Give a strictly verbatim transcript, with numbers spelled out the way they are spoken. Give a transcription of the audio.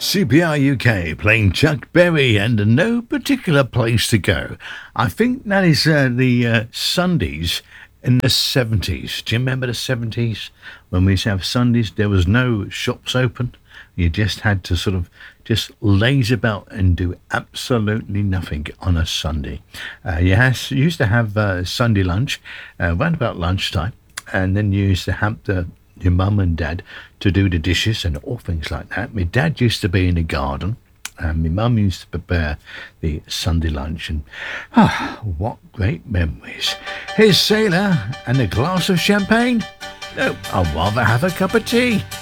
C P R U K playing Chuck Berry and No Particular Place to Go. I think that is uh, the uh, Sundays in the seventies. Do you remember the seventies? When we used to have Sundays, there was no shops open. You just had to sort of just laze about and do absolutely nothing on a Sunday. Uh, you, has, you used to have uh, Sunday lunch uh, around about lunchtime, and then you used to have the your mum and dad to do the dishes and all things like that. My dad used to be in the garden, and my mum used to prepare the Sunday lunch, and ah, what great memories. Here's Sailor and a glass of champagne. No, I'd rather have a cup of tea.